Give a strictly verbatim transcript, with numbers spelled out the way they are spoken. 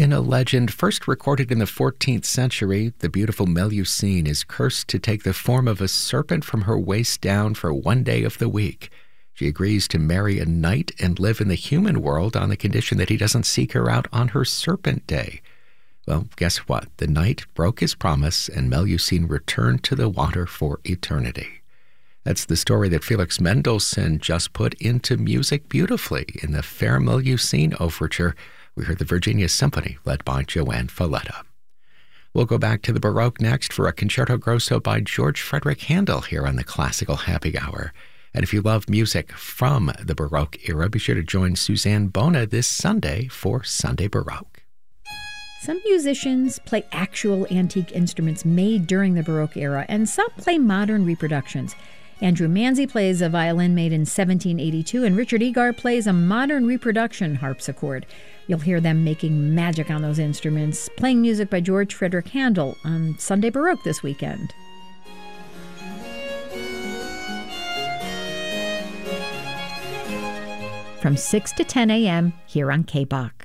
In a legend first recorded in the fourteenth century, the beautiful Melusine is cursed to take the form of a serpent from her waist down for one day of the week. She agrees to marry a knight and live in the human world on the condition that he doesn't seek her out on her serpent day. Well, guess what? The knight broke his promise and Melusine returned to the water for eternity. That's the story that Felix Mendelssohn just put into music beautifully in the Fair Melusine Overture. We heard the Virginia Symphony, led by Joanne Falletta. We'll go back to the Baroque next for a Concerto Grosso by George Frederick Handel here on the Classical Happy Hour. And if you love music from the Baroque era, be sure to join Suzanne Bona this Sunday for Sunday Baroque. Some musicians play actual antique instruments made during the Baroque era, and some play modern reproductions. Andrew Manzi plays a violin made in seventeen eighty-two, and Richard Egar plays a modern reproduction harpsichord. You'll hear them making magic on those instruments, playing music by George Frederick Handel on Sunday Baroque this weekend. From six to ten a.m. here on K B O X.